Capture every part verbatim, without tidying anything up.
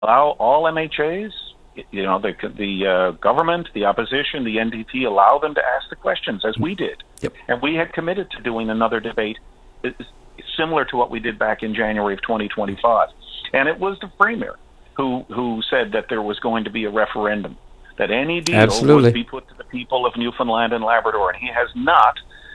allow all M H As, you know, the the uh, government, the opposition, the N D P, allow them to ask the questions as we did. Yep. And we had committed to doing another debate similar to what we did back in January of twenty twenty-five. And it was the Premier who who said that there was going to be a referendum, that any deal Absolutely. would be put to the people of Newfoundland and Labrador. And he has not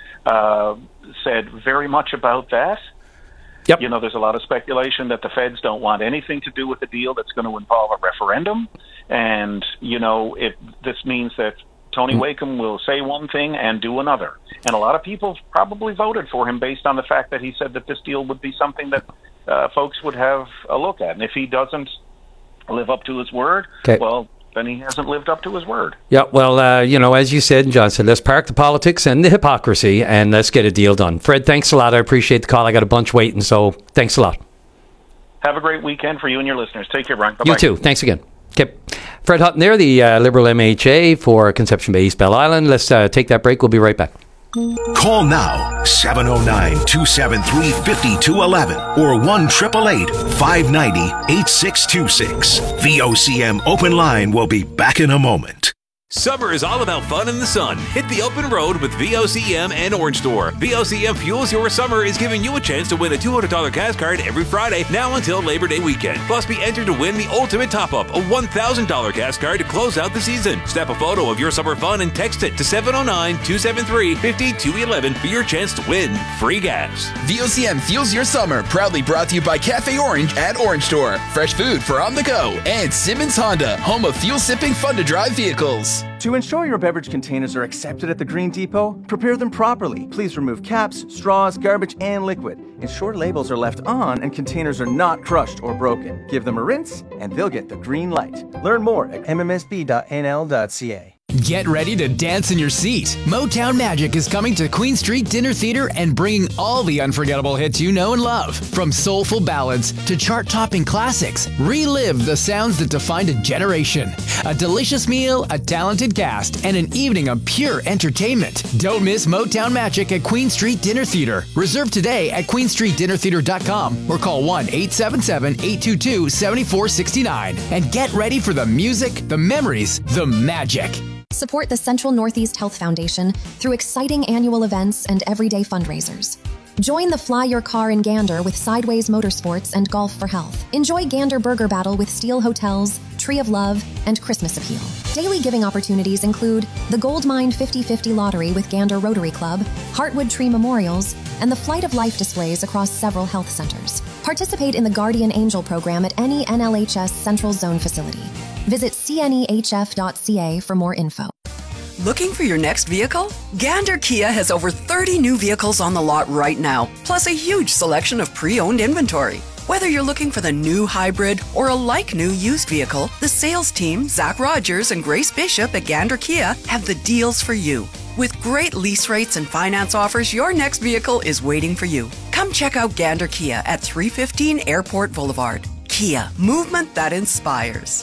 uh, said very much about that. Yep. You know, there's a lot of speculation that the feds don't want anything to do with the deal that's going to involve a referendum. And, you know, it, this means that Tony mm. Wakeham will say one thing and do another. And a lot of people probably voted for him based on the fact that he said that this deal would be something that uh, folks would have a look at. And if he doesn't live up to his word, okay. well, then he hasn't lived up to his word. Yeah, well, uh, you know, as you said, John said, let's park the politics and the hypocrisy and let's get a deal done. Fred, thanks a lot. I appreciate the call. I got a bunch waiting, so thanks a lot. Have a great weekend for you and your listeners. Take care, Brian. Bye-bye. You too. Thanks again. Okay. Fred Hutton there, the uh, Liberal M H A for Conception Bay East Bell Island. Let's uh, take that break. We'll be right back. Call now, seven oh nine, two seven three, five two one one or one eight eight eight, five nine zero, eight six two six. V O C M Open Line will be back in a moment. Summer is all about fun in the sun. Hit the open road with V O C M and Orange Store. V O C M Fuels Your Summer is giving you a chance to win a two hundred dollars gas card every Friday, now until Labor Day weekend. Plus, be entered to win the ultimate top-up, a one thousand dollars gas card to close out the season. Snap a photo of your summer fun and text it to seven oh nine, two seven three, five two one one for your chance to win free gas. V O C M Fuels Your Summer, proudly brought to you by Cafe Orange at Orange Store. Fresh food for on the go. And Simmons Honda, home of fuel-sipping, fun-to-drive vehicles. To ensure your beverage containers are accepted at the Green Depot, prepare them properly. Please remove caps, straws, garbage, and liquid. Ensure labels are left on and containers are not crushed or broken. Give them a rinse, and they'll get the green light. Learn more at m m s b dot n l dot c a. Get ready to dance in your seat. Motown Magic is coming to Queen Street Dinner Theater and bringing all the unforgettable hits you know and love. From soulful ballads to chart-topping classics, relive the sounds that defined a generation. A delicious meal, a talented cast, and an evening of pure entertainment. Don't miss Motown Magic at Queen Street Dinner Theater. Reserve today at queen street dinner theater dot com or call one eight seven seven, eight two two, seven four six nine. And get ready for the music, the memories, the magic. Support the Central Northeast Health Foundation through exciting annual events and everyday fundraisers. Join the Fly Your Car in Gander with Sideways Motorsports and Golf for Health. Enjoy Gander Burger Battle with Steel Hotels, Tree of Love, and Christmas Appeal. Daily giving opportunities include the Gold Mine fifty fifty Lottery with Gander Rotary Club, Heartwood Tree Memorials, and the Flight of Life displays across several health centers. Participate in the Guardian Angel program at any N L H S Central Zone facility. Visit c n e h f dot c a for more info. Looking for your next vehicle? Gander Kia has over thirty new vehicles on the lot right now, plus a huge selection of pre-owned inventory. Whether you're looking for the new hybrid or a like-new used vehicle, the sales team, Zach Rogers and Grace Bishop at Gander Kia, have the deals for you. With great lease rates and finance offers, your next vehicle is waiting for you. Come check out Gander Kia at three fifteen Airport Boulevard. Kia, movement that inspires.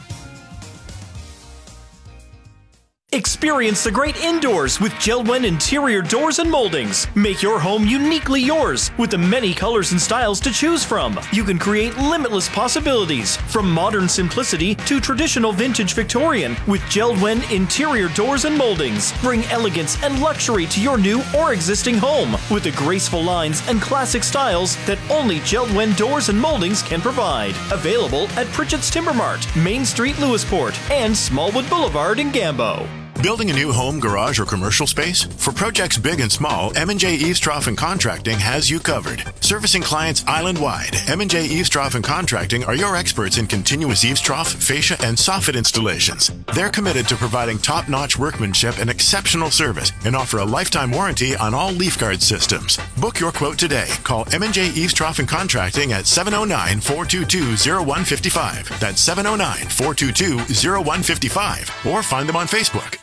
Experience the great indoors with JELD-WEN Interior Doors and Moldings. Make your home uniquely yours with the many colors and styles to choose from. You can create limitless possibilities from modern simplicity to traditional vintage Victorian with JELD-WEN Interior Doors and Moldings. Bring elegance and luxury to your new or existing home with the graceful lines and classic styles that only JELD-WEN Doors and Moldings can provide. Available at Pritchett's Timber Mart, Main Street, Lewisport, and Smallwood Boulevard in Gambo. Building a new home, garage, or commercial space? For projects big and small, M and J Eavestrough and Contracting has you covered. Servicing clients island-wide, M and J Eavestrough and Contracting are your experts in continuous eavestrough, fascia, and soffit installations. They're committed to providing top-notch workmanship and exceptional service and offer a lifetime warranty on all leaf guard systems. Book your quote today. Call M and J Eavestrough and Contracting at seven oh nine, four two two, oh one five five. That's seven oh nine, four two two, oh one five five. Or find them on Facebook.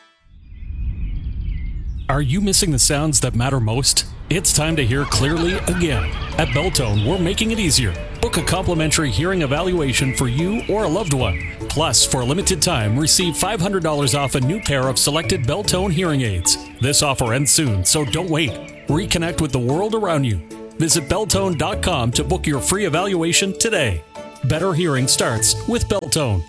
Are you missing the sounds that matter most? It's time to hear clearly again. At Beltone, we're making it easier. Book a complimentary hearing evaluation for you or a loved one. Plus, for a limited time, receive five hundred dollars off a new pair of selected Beltone hearing aids. This offer ends soon, so don't wait. Reconnect with the world around you. Visit beltone dot com to book your free evaluation today. Better hearing starts with Beltone.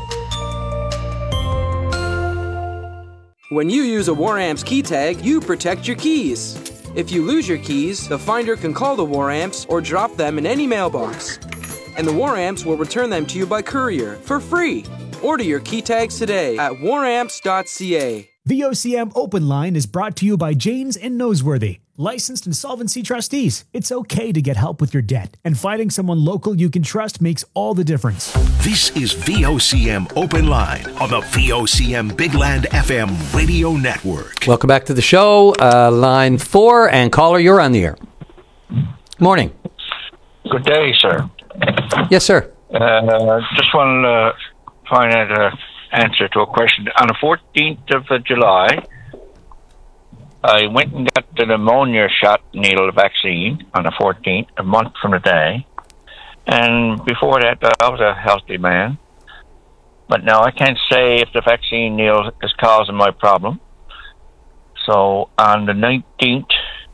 When you use a Waramps key tag, you protect your keys. If you lose your keys, the finder can call the Waramps or drop them in any mailbox. And the Waramps will return them to you by courier for free. Order your key tags today at waramps dot c a. V O C M Open Line is brought to you by Janes and Noseworthy, licensed insolvency trustees. It's okay to get help with your debt, and finding someone local you can trust makes all the difference. This is V O C M Open Line on the V O C M Big Land F M radio network. Welcome back to the show. Uh, line four, and caller, you're on the air. Morning. Good day, sir. Yes, sir. Uh, just wanted to find out an answer to a question. On the fourteenth of July, I went and got the pneumonia shot needle vaccine on the fourteenth, a month from the day. And before that, I was a healthy man. But now I can't say if the vaccine needle is causing my problem. So on the nineteenth,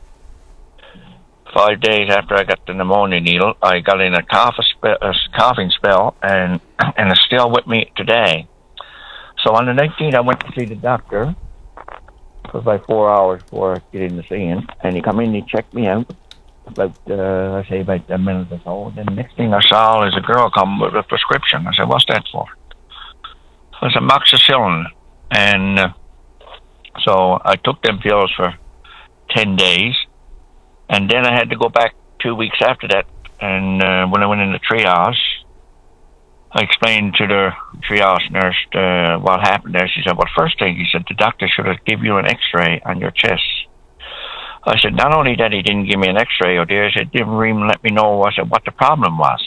five days after I got the pneumonia needle, I got in a, cough, a coughing spell, and, and it's still with me today. So on the nineteenth, I went to see the doctor for about four hours before I get in to see him. And he come in and he checked me out about, uh, I say, about a minute or so. Then the next thing I saw is a girl come with a prescription. I said, what's that for? It was amoxicillin. And uh, so I took them pills for ten days. And then I had to go back two weeks after that. And uh, when I went into triage, I explained to the triage nurse uh, what happened there. She said, well, first thing, he said, the doctor should have given you an x-ray on your chest. I said, not only that he didn't give me an x-ray, oh dear, he didn't even let me know I said, what the problem was.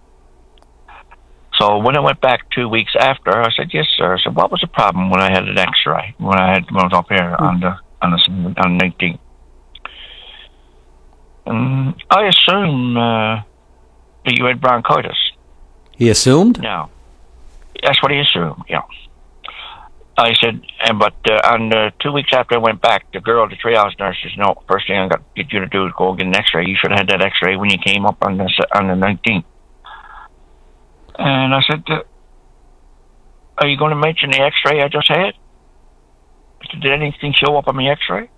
So when I went back two weeks after, I said, yes, sir. I said, what was the problem when I had an x-ray, when I had when I was up here on the on the, on the nineteenth? Um, I assume uh, that you had bronchitis. He assumed? No. That's what he assumed, yeah. I said, and but uh, on uh, two weeks after I went back, the girl, the triage nurse, says, no, first thing I got to get you to do is go get an x-ray. You should have had that x-ray when you came up on the, on the nineteenth. And I said, uh, are you going to mention the x-ray I just had? I said, did anything show up on my x-ray?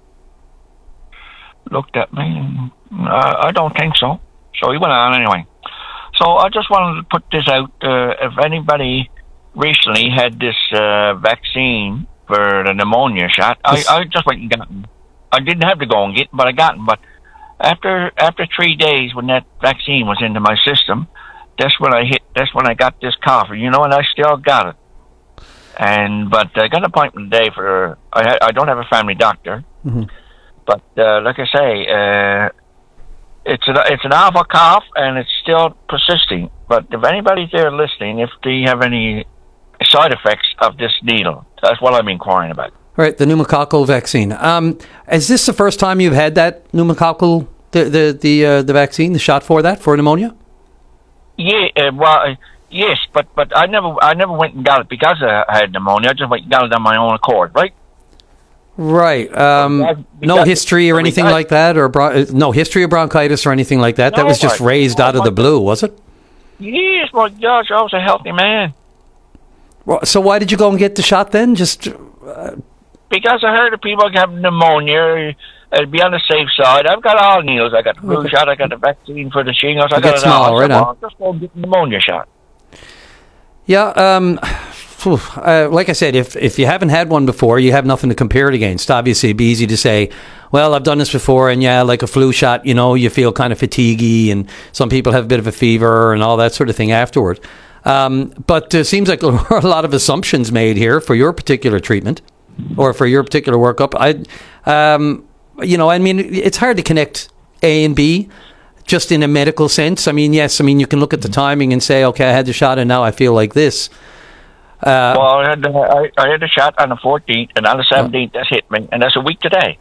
Looked at me, and uh, I don't think so. So he went on anyway. So I just wanted to put this out. Uh, if anybody recently had this uh, vaccine for the pneumonia shot, I, I just went and got it. I didn't have to go and get it, but I got it. But after after three days, when that vaccine was into my system, that's when I hit. That's when I got this cough. You know, and I still got it. And but I got an appointment today for. I I don't have a family doctor. Mm-hmm. But uh, like I say, uh, it's an it's an awful cough, and it's still persisting. But if anybody's there listening, if they have any side effects of this needle, that's what I'm inquiring about. All right, the pneumococcal vaccine. Um, is this the first time you've had that pneumococcal the the the, uh, the vaccine, the shot for that for pneumonia? Yeah, uh, well, uh, yes, but but I never I never went and got it because I had pneumonia. I just went and got it on my own accord, right? Right. Um, no history or anything like that, or bron- no history of bronchitis or anything like that. That was just raised out of the blue, was it? Yes, my gosh, I was a healthy man. Well, so why did you go and get the shot then? Just uh, because I heard that people have pneumonia. I'd be on the safe side. I've got all needles. I got the flu okay. shot. I got the vaccine for the shingles. I you got get it small, all. right I'll just go and get the pneumonia shot. Yeah. Um, Uh, like I said, if if you haven't had one before, you have nothing to compare it against. Obviously, it'd be easy to say, well, I've done this before, and yeah, like a flu shot, you know, you feel kind of fatiguey, and some people have a bit of a fever and all that sort of thing afterward. Um, but it seems like there are a lot of assumptions made here for your particular treatment or for your particular workup. I, um, you know, I mean, it's hard to connect A and B just in a medical sense. I mean, yes, I mean, you can look at the timing and say, okay, I had the shot, and now I feel like this. Uh, well, I had, the, I, I had a shot on the fourteenth, and on the seventeenth, that's hit me, and that's a week today.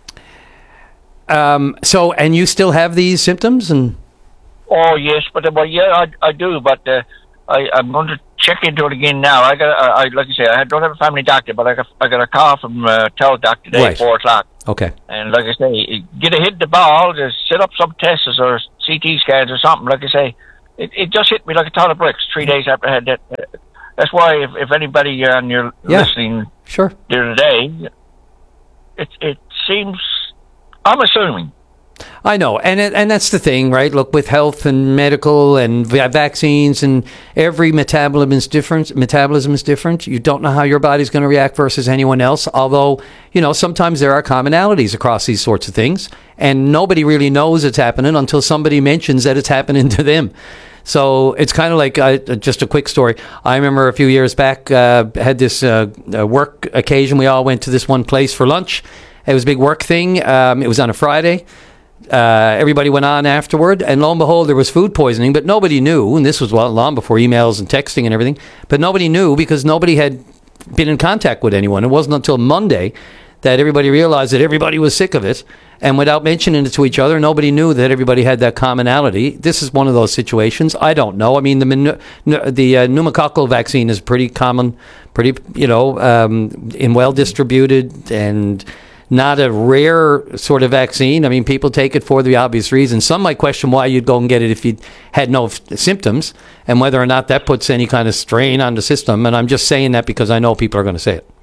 Um. So, and you still have these symptoms? And oh yes, but well, yeah, I, I do, but uh, I I'm going to check into it again now. I got, I, I like I say, I don't have a family doctor, but I got I got a call from uh, Teledoc today right. at four o'clock. Okay. And like I say, get a hit the ball, just set up some tests or C T scans or something. Like I say, it, it just hit me like a ton of bricks three days after I had that. Uh, that's why if, if anybody on your Yeah. listening Sure. there today, it it seems, I'm assuming. I know, and it, and that's the thing, right? Look, with health and medical and va- vaccines, and every metabolism is different. Metabolism is different. You don't know how your body's going to react versus anyone else. Although, you know, sometimes there are commonalities across these sorts of things, and nobody really knows it's happening until somebody mentions that it's happening to them. So it's kind of like, uh, just a quick story. I remember a few years back, uh, had this uh, uh, work occasion. We all went to this one place for lunch. It was a big work thing. Um, it was on a Friday. Uh, everybody went on afterward, and lo and behold, there was food poisoning, but nobody knew, and this was well, long before emails and texting and everything, but nobody knew because nobody had been in contact with anyone. It wasn't until Monday that everybody realized that everybody was sick of it, and without mentioning it to each other, nobody knew that everybody had that commonality. This is one of those situations. I don't know. I mean, the the uh, pneumococcal vaccine is pretty common, pretty, you know, um, and well distributed, and not a rare sort of vaccine. I mean, people take it for the obvious reasons. Some might question why you'd go and get it if you had no f- symptoms, and whether or not that puts any kind of strain on the system. And I'm just saying that because I know people are going to say it.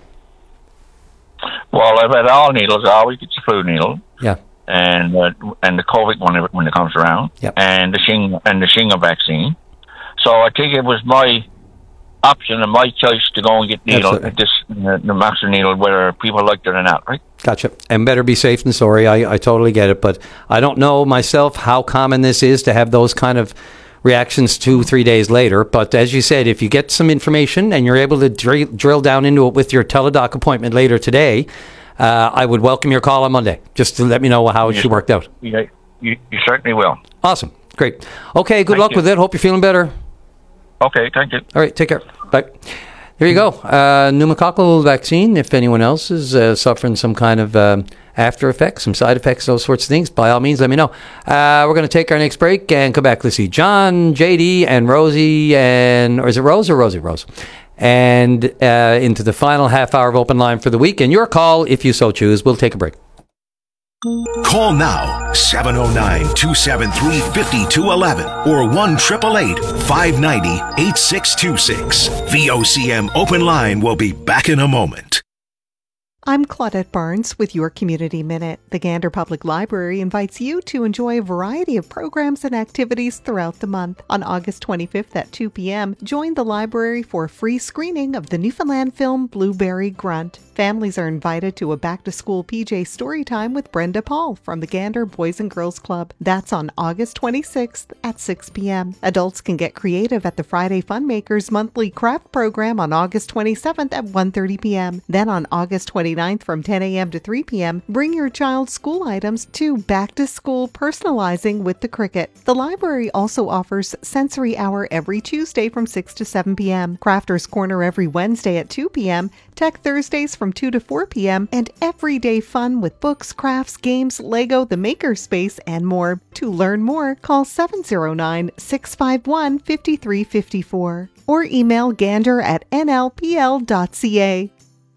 Well, I've had all needles. I always get the flu needle. Yeah. And uh, and the COVID one when it comes around. Yep. And the shing and the shingle vaccine. So I think it was my option and my choice to go and get needle, Absolutely. this uh, the master needle, whether people liked it or not, right? Gotcha. And better be safe than sorry. I, I totally get it. But I don't know myself how common this is to have those kind of reactions two, three days later. But as you said, if you get some information and you're able to drill, drill down into it with your teledoc appointment later today, uh, I would welcome your call on Monday, just to let me know how it Yes. worked out. Yeah, you, you certainly will. Awesome. Great. Okay, good Thank luck you. with it. Hope you're feeling better. Okay, thank you. All right, take care. Bye. There you go. Uh, pneumococcal vaccine. If anyone else is uh, suffering some kind of um, after effects, some side effects, those sorts of things, by all means, let me know. Uh, we're going to take our next break and come back. Let's see. John, J D, and Rosie, and or is it Rose or Rosie? Rose. And uh, into the final half hour of Open Line for the week. And your call, if you so choose. We'll take a break. Call now, seven oh nine, two seven three, five two one one or one eight eight eight, five nine zero, eight six two six. V O C M Open Line will be back in a moment. I'm Claudette Barnes with your Community Minute. The Gander Public Library invites you to enjoy a variety of programs and activities throughout the month. On August twenty-fifth at two p.m., join the library for a free screening of the Newfoundland film Blueberry Grunt. Families are invited to a back-to-school P J Storytime with Brenda Paul from the Gander Boys and Girls Club. That's on August twenty-sixth at six p.m. Adults can get creative at the Friday Funmakers monthly craft program on August twenty-seventh at one thirty p.m. Then on August twenty-ninth from ten a.m. to three p.m., bring your child's school items to Back to School Personalizing with the Cricket. The library also offers Sensory Hour every Tuesday from six to seven p.m., Crafters Corner every Wednesday at two p.m., Tech Thursdays from two to four p.m., and everyday fun with books, crafts, games, Lego, the Makerspace, and more. To learn more, call seven oh nine, six five one, five three five four or email gander at n l p l dot c a.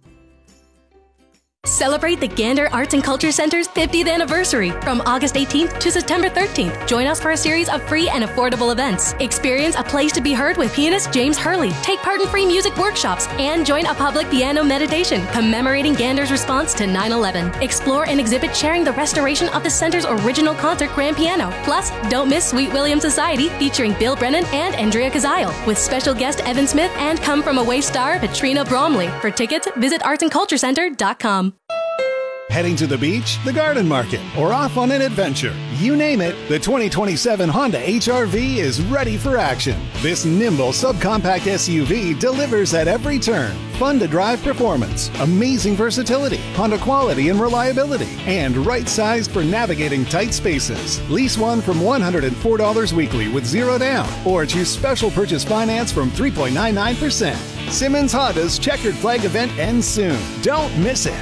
Celebrate the Gander Arts and Culture Center's fiftieth anniversary from August eighteenth to September thirteenth. Join us for a series of free and affordable events. Experience A Place to Be Heard with pianist James Hurley. Take part in free music workshops and join a public piano meditation commemorating Gander's response to nine eleven. Explore and exhibit sharing the restoration of the center's original concert grand piano. Plus, don't miss Sweet William Society featuring Bill Brennan and Andrea Kazile with special guest Evan Smith and Come From Away star Katrina Bromley. For tickets, visit arts and culture center dot com. Heading to the beach, the garden market, or off on an adventure. You name it, the twenty twenty-seven Honda H R V is ready for action. This nimble subcompact S U V delivers at every turn. Fun to drive performance, amazing versatility, Honda quality and reliability, and right-sized for navigating tight spaces. Lease one from one hundred four dollars weekly with zero down, or choose special purchase finance from three point nine nine percent. Simmons Honda's Checkered Flag event ends soon. Don't miss it.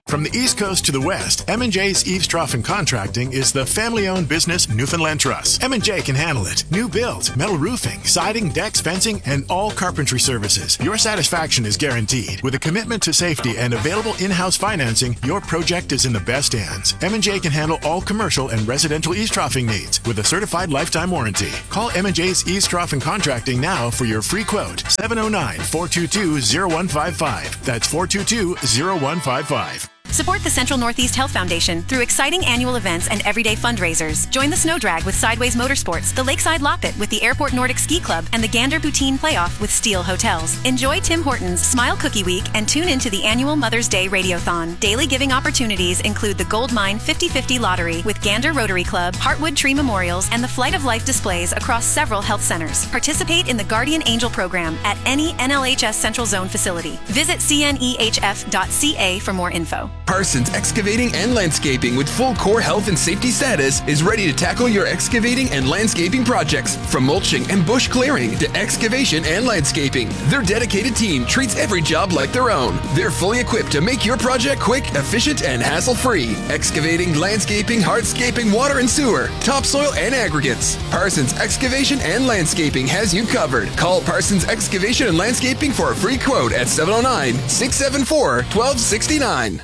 From the East Coast to the West, M and J's Eavesdropping Contracting is the family-owned business Newfoundland Trust. M and J can handle it. New builds, metal roofing, siding, decks, fencing, and all carpentry services. Your satisfaction is guaranteed. With a commitment to safety and available in-house financing, your project is in the best hands. M and J can handle all commercial and residential eavesdropping needs with a certified lifetime warranty. Call M and J's Eavesdropping Contracting now for your free quote. seven oh nine, four two two, oh one five five. That's four two two, oh one five five. Support the Central Northeast Health Foundation through exciting annual events and everyday fundraisers. Join the Snow Drag with Sideways Motorsports, the Lakeside Loppet with the Airport Nordic Ski Club, and the Gander Poutine Playoff with Steel Hotels. Enjoy Tim Hortons Smile Cookie Week and tune into the annual Mother's Day Radiothon. Daily giving opportunities include the Gold Mine fifty fifty Lottery with Gander Rotary Club, Heartwood Tree Memorials, and the Flight of Life displays across several health centers. Participate in the Guardian Angel program at any N L H S Central Zone facility. Visit C N E H F dot C A for more info. Parsons Excavating and Landscaping with full core health and safety status is ready to tackle your excavating and landscaping projects. From mulching and bush clearing to excavation and landscaping, their dedicated team treats every job like their own. They're fully equipped to make your project quick, efficient, and hassle-free. Excavating, landscaping, hardscaping, water and sewer, topsoil, and aggregates. Parsons Excavation and Landscaping has you covered. Call Parsons Excavation and Landscaping for a free quote at seven oh nine, six seven four, one two six nine.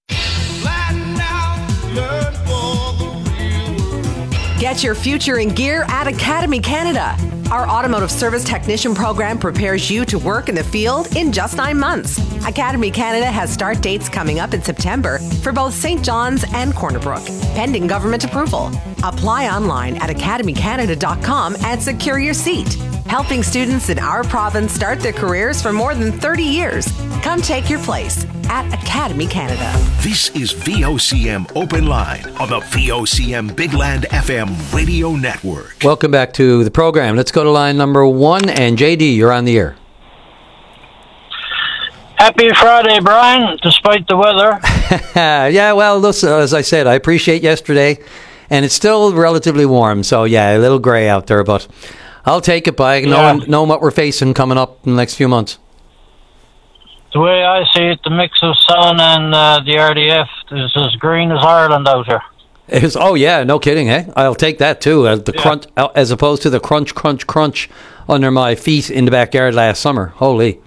Get your future in gear at Academy Canada. Our automotive service technician program prepares you to work in the field in just nine months. Academy Canada has start dates coming up in September for both Saint John's and Corner Brook, pending government approval. Apply online at academy canada dot com and secure your seat. Helping students in our province start their careers for more than thirty years. Come take your place at Academy Canada. This is V O C M Open Line on the V O C M Big Land F M radio network. Welcome back to the program. Let's go to line number one, and J D, you're on the air. Happy Friday, Brian, despite the weather. Yeah, well, listen, as I said, I appreciate yesterday, and it's still relatively warm, so yeah, a little gray out there, but I'll take it by knowing, yeah. knowing what we're facing coming up in the next few months. The way I see it, the mix of sun and uh, the R D F is as green as Ireland out here. It was, oh, yeah, no kidding, eh? I'll take that, too, uh, the yeah. crunch, uh, as opposed to the crunch, crunch, crunch under my feet in the backyard last summer. Holy.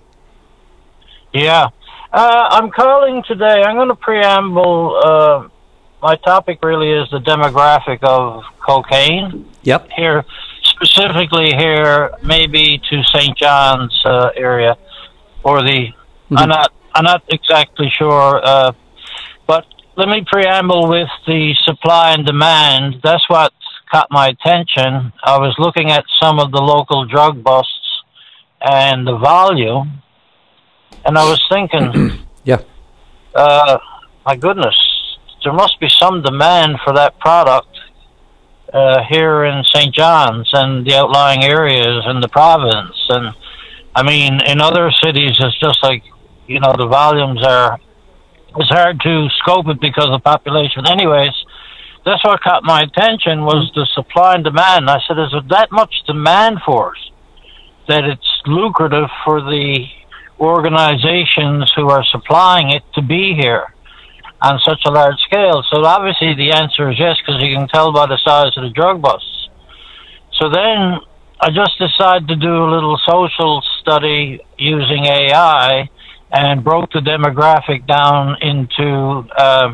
Yeah. Uh, I'm calling today. I'm going to preamble. Uh, my topic really is the demographic of cocaine. Yep. Here, specifically here, maybe to Saint John's uh, area, or the... Mm-hmm. I'm not. I'm not exactly sure, uh, but let me preamble with the supply and demand. That's what caught my attention. I was looking at some of the local drug busts and the volume, and I was thinking, yeah, uh, my goodness, there must be some demand for that product uh, here in Saint John's and the outlying areas in the province. And I mean, in other cities, it's just like, you know, the volumes are, it's hard to scope it because of population. Anyways, that's what caught my attention was the supply and demand. I said, is there that much demand for it that it's lucrative for the organizations who are supplying it to be here on such a large scale? So obviously the answer is yes, because you can tell by the size of the drug busts. So then I just decided to do a little social study using A I and broke the demographic down into uh,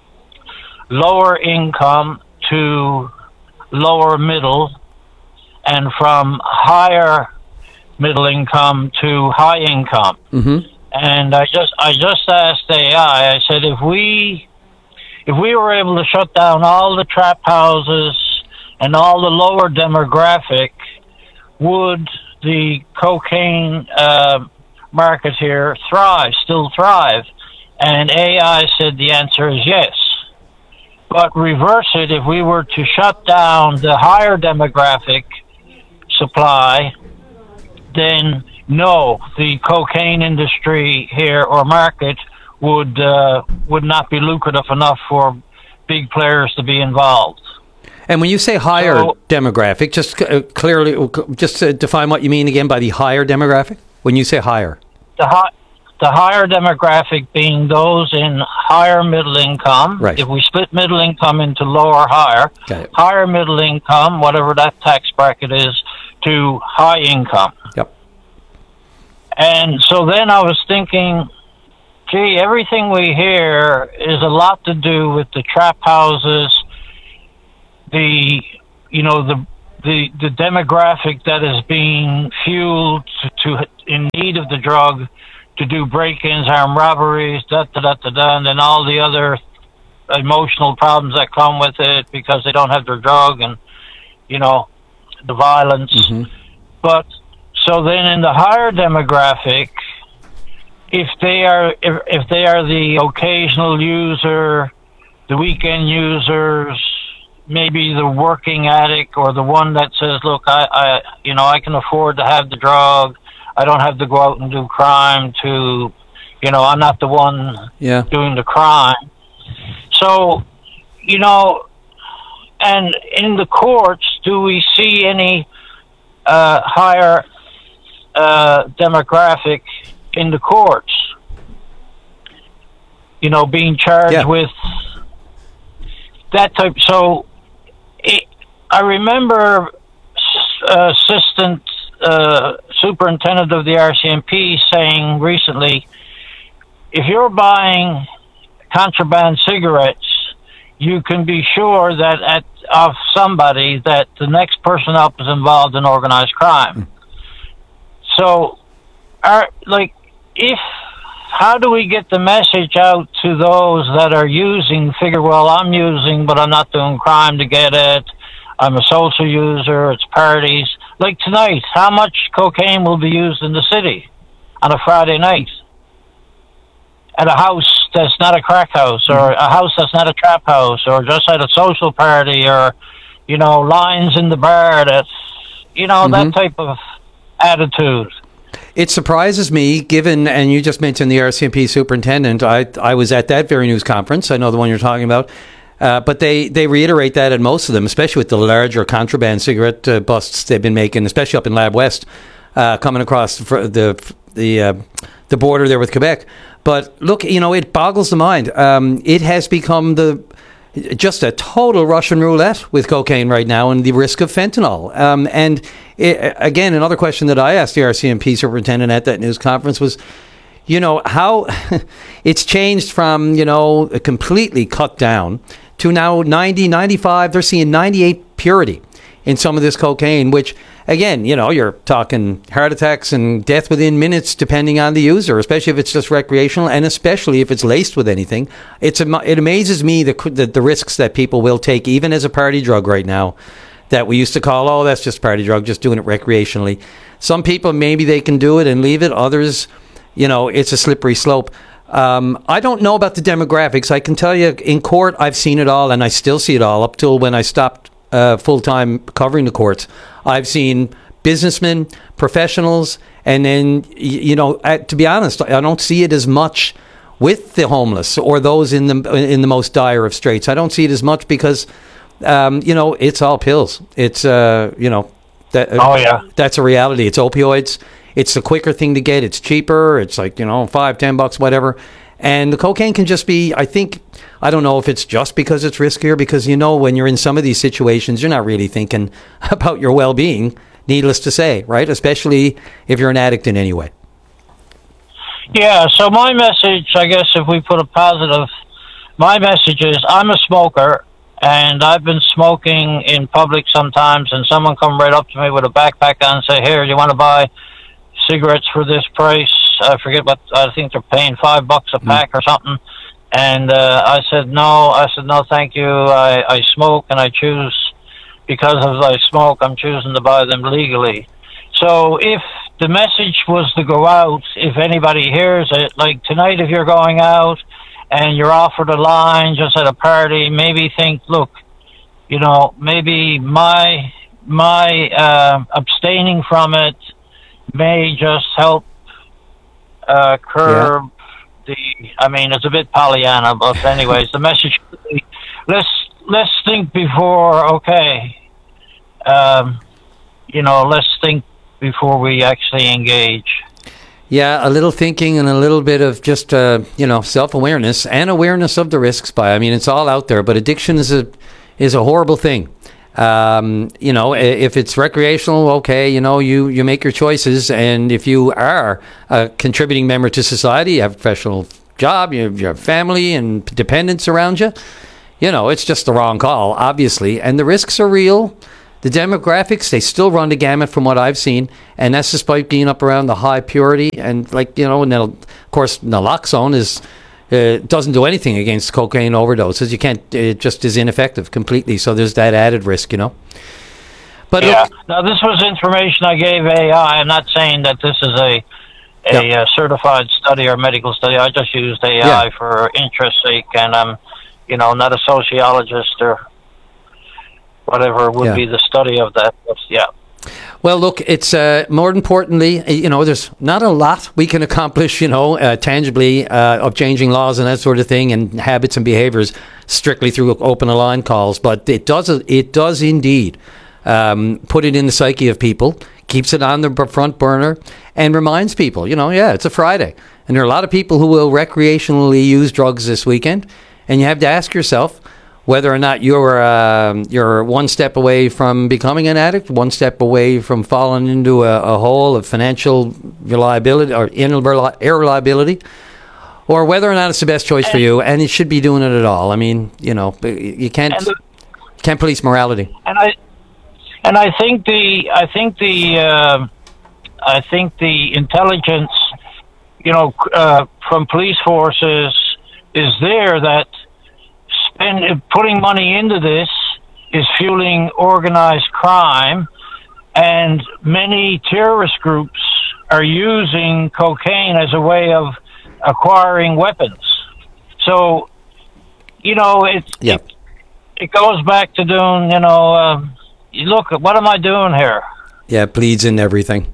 lower income to lower middle, and from higher middle income to high income. Mm-hmm. And I just I just asked A I, I said, if we if we were able to shut down all the trap houses and all the lower demographic, would the cocaine uh, market here thrive, still thrive? And A I said the answer is yes. But reverse it, if we were to shut down the higher demographic supply, then no, the cocaine industry here or market would uh, would not be lucrative enough for big players to be involved. And when you say higher so, demographic, just uh, clearly, just to define what you mean again by the higher demographic. When you say higher, the high, the higher demographic being those in higher middle income. Right. If we split middle income into lower, higher, higher middle income, whatever that tax bracket is, to high income. Yep. And so then I was thinking, gee, everything we hear is a lot to do with the trap houses, the, you know, the the the demographic that is being fueled to, to in need of the drug to do break-ins, armed robberies, da da da da da, and then all the other emotional problems that come with it because they don't have their drug, and you know, the violence. Mm-hmm. But so then in the higher demographic, if they are if, if they are the occasional user, the weekend users, maybe the working addict or the one that says, look, I, I you know, I can afford to have the drug. I don't have to go out and do crime to, you know, I'm not the one yeah. doing the crime. So, you know, and in the courts, do we see any uh, higher uh, demographic in the courts? You know, being charged yeah. with that type. So, it, I remember uh, Assistant uh, Superintendent of the R C M P saying recently, if you're buying contraband cigarettes, you can be sure that at of somebody that the next person up is involved in organized crime. So, are like, if how do we get the message out to those that are using? Figure, well, I'm using, but I'm not doing crime to get it. I'm a social user. It's parties. Like tonight, how much cocaine will be used in the city on a Friday night at a house that's not a crack house, or a house that's not a trap house, or just at a social party, or, you know, lines in the bar, that's, you know, mm-hmm. that type of attitude. It surprises me, given, and you just mentioned the R C M P superintendent. I I was at that very news conference. I know the one you're talking about. Uh, but they, they reiterate that at most of them, especially with the larger contraband cigarette uh, busts they've been making, especially up in Lab West, uh, coming across the the the, uh, the border there with Quebec. But look, you know, it boggles the mind. Um, it has become the just a total Russian roulette with cocaine right now, and the risk of fentanyl. Um, and it, again, another question that I asked the R C M P superintendent at that news conference was, you know, how it's changed from, you know, completely cut down to now ninety, ninety-five, they're seeing ninety-eight purity in some of this cocaine, which, again, you know, you're talking heart attacks and death within minutes depending on the user, especially if it's just recreational, and especially if it's laced with anything. It's It amazes me the, the, the risks that people will take, even as a party drug right now, that we used to call, oh, that's just a party drug, just doing it recreationally. Some people, maybe they can do it and leave it. Others, you know, it's a slippery slope. Um, I don't know about the demographics. I can tell you in court, I've seen it all, and I still see it all up till when I stopped uh, full-time covering the courts. I've seen businessmen, professionals, and then, you know, uh, to be honest, I don't see it as much with the homeless or those in the in the most dire of straits. I don't see it as much because, um, you know, it's all pills. It's, uh, you know, that, oh, yeah. that's a reality. It's opioids. It's the quicker thing to get. It's cheaper. It's like, you know, five, ten bucks, whatever. And the cocaine can just be, I think, I don't know if it's just because it's riskier, because, you know, when you're in some of these situations, you're not really thinking about your well-being, needless to say, right? Especially if you're an addict in any way. Yeah, so my message, I guess if we put a positive, my message is I'm a smoker, and I've been smoking in public sometimes, and someone come right up to me with a backpack on and say, here, you want to buy cigarettes for this price? I forget what, I think they're paying five bucks a pack mm. or something. And uh, I said, no, I said, no, thank you. I, I smoke, and I choose, because of I smoke, I'm choosing to buy them legally. So if the message was to go out, if anybody hears it, like tonight, if you're going out and you're offered a line just at a party, maybe think, look, you know, maybe my, my uh, abstaining from it may just help uh, curb yeah. the, I mean, it's a bit Pollyanna, but anyways, the message, let's, let's think before, okay, um, you know, let's think before we actually engage. Yeah, a little thinking and a little bit of just, uh, you know, self-awareness and awareness of the risks. By I mean, it's all out there, but addiction is a is a horrible thing. Um, you know, if it's recreational, okay, you know, you, you make your choices. And if you are a contributing member to society, you have a professional job, you have your family and dependents around you, you know, it's just the wrong call, obviously. And the risks are real. The demographics, they still run the gamut from what I've seen. And that's despite being up around the high purity. And like, you know, and then, of course, naloxone is... Uh, doesn't do anything against cocaine overdoses. You can't. It just is ineffective completely. So there's that added risk, you know. But yeah. look, Now this was information I gave A I. I'm not saying that this is a a Yeah. uh, certified study or medical study. I just used A I Yeah. for interest sake, and I'm, you know, not a sociologist or whatever would Yeah. be the study of that. But yeah. well, look, it's uh, more importantly, uh, you know, there's not a lot we can accomplish, you know, uh, tangibly uh, of changing laws and that sort of thing, and habits and behaviors strictly through open line calls. But it does, it does indeed um, put it in the psyche of people, keeps it on the b- front burner, and reminds people, you know, yeah, it's a Friday, and there are a lot of people who will recreationally use drugs this weekend, and you have to ask yourself whether or not you're uh, you're one step away from becoming an addict, one step away from falling into a, a hole of financial reliability or irreliability, or whether or not it's the best choice for you, and it should be doing it at all. I mean, you know, you can't And the- can't police morality. And I and I think the I think the uh, I think the intelligence, you know, uh, from police forces is there that spend, putting money into this is fueling organized crime, and many terrorist groups are using cocaine as a way of acquiring weapons. So, you know, it Yep. it, it goes back to doing, you know, um, look, what am I doing here? Yeah, it bleeds in everything.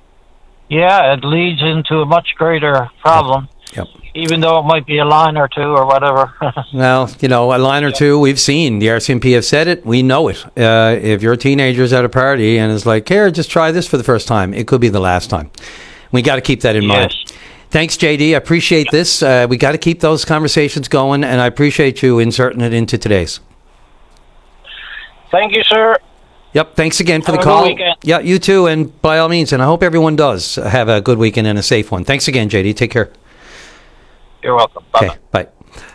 Yeah, it leads into a much greater problem. Yep. Even though it might be a line or two or whatever. Well, you know, a line or two we've seen. The R C M P have said it. We know it. Uh, if your teenager's at a party and is like, here, just try this for the first time, it could be the last time. We got to keep that in Yes. mind. Thanks, J D. I appreciate this. Uh, we got to keep those conversations going, and I appreciate you inserting it into today's. Thank you, sir. Yep. Thanks again for Have the a good call. weekend. Yeah, you too. And by all means, and I hope everyone does have a good weekend and a safe one. Thanks again, J D. Take care. You're welcome. Bye-bye. Okay, bye.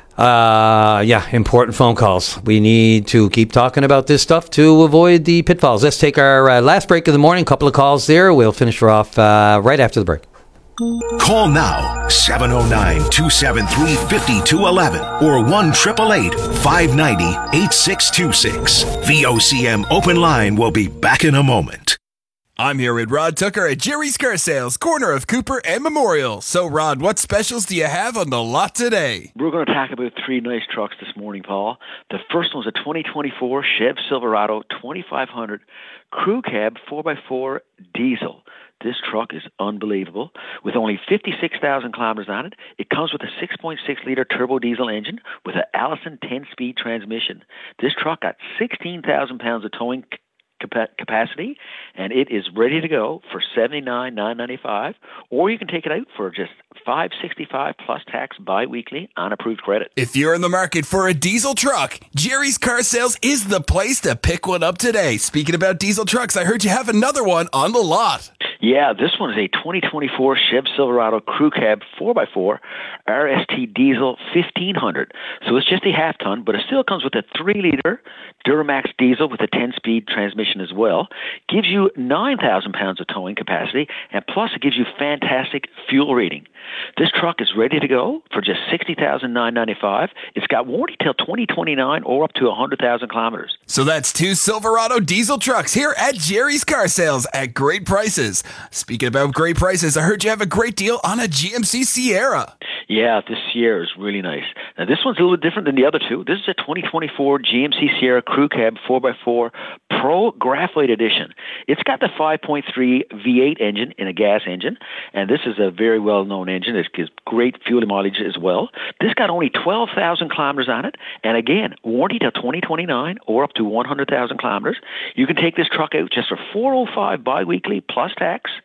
Uh, yeah, important phone calls. We need to keep talking about this stuff to avoid the pitfalls. Let's take our uh, last break of the morning. Couple of calls there. We'll finish her off uh, right after the break. Call now, seven oh nine, two seven three, five two one one or one eight eight eight, five nine zero, eight six two six. V O C M Open Line will be back in a moment. I'm here with Rod Tucker at Jerry's Car Sales, corner of Cooper and Memorial. So, Rod, what specials do you have on the lot today? We're going to talk about three nice trucks this morning, Paul. The first one's a twenty twenty-four Chev Silverado twenty-five hundred Crew Cab four by four diesel. This truck is unbelievable. With only fifty-six thousand kilometers on it, it comes with a six point six liter turbo diesel engine with an Allison ten-speed transmission. This truck got sixteen thousand pounds of towing capacity, and it is ready to go for seventy-nine thousand nine hundred ninety-five dollars, or you can take it out for just five hundred sixty-five dollars plus tax bi-weekly on approved credit. If you're in the market for a diesel truck, Jerry's Car Sales is the place to pick one up today. Speaking about diesel trucks, I heard you have another one on the lot. Yeah, this one is a twenty twenty-four Chev Silverado Crew Cab four by four R S T diesel fifteen hundred. So it's just a half ton, but it still comes with a three liter Duramax diesel with a ten-speed transmission as well. Gives you nine thousand pounds of towing capacity, and plus it gives you fantastic fuel rating. This truck is ready to go for just sixty thousand nine hundred ninety-five dollars. It's got warranty till twenty twenty-nine or up to one hundred thousand kilometers. So that's two Silverado diesel trucks here at Jerry's Car Sales at great prices. Speaking about great prices, I heard you have a great deal on a G M C Sierra. Yeah, this Sierra is really nice. Now, this one's a little bit different than the other two. This is a twenty twenty-four G M C Sierra Crew Cab four by four Pro Graphite Edition. It's got the five point three V eight engine in a gas engine, and this is a very well-known engine. It gives great fuel mileage as well. This got only twelve thousand kilometers on it, and again, warranty till twenty twenty-nine or up to one hundred thousand kilometers. You can take this truck out just for four hundred five dollars bi-weekly plus tax.